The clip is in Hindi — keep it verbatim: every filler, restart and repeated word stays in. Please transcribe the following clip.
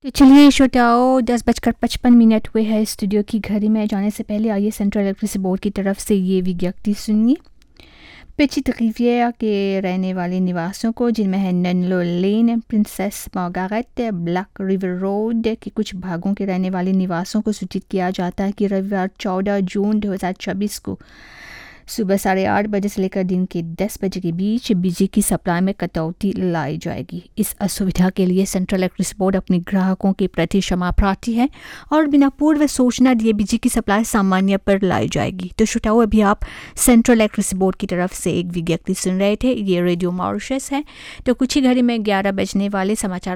तो चलिए श्रोताओं, दस बजकर पचपन मिनट हुए हैं स्टूडियो की घड़ी में जाने से पहले आइए सेंट्रल इलेक्ट्रिसिटी बोर्ड की तरफ से ये विज्ञप्ति सुनिए। पेचित रिवियर के रहने वाले निवासियों को, जिनमें है ननलो लेन, princess Margaret, black river road के कुछ भागों के रहने वाले निवासियों को सूचित किया जाता है कि रविवार चौदह जून दो हज़ार चौबीस को सुबह साढ़े आठ बजे से लेकर दिन के दस बजे के बीच बिजली की सप्लाई में कटौती लाई जाएगी। इस असुविधा के लिए सेंट्रल इलेक्ट्रिसिटी बोर्ड अपने ग्राहकों के प्रति क्षमा प्रार्थी है और बिना पूर्व सूचना दिए बिजली की सप्लाई सामान्य पर लाई जाएगी। तो श्रोताओं, अभी आप सेंट्रल इलेक्ट्रिसिटी बोर्ड की तरफ से एक विज्ञप्ति सुन रहे थे। ये रेडियो मॉरिशस है। तो कुछ ही घड़ी में ग्यारह बजने वाले समाचार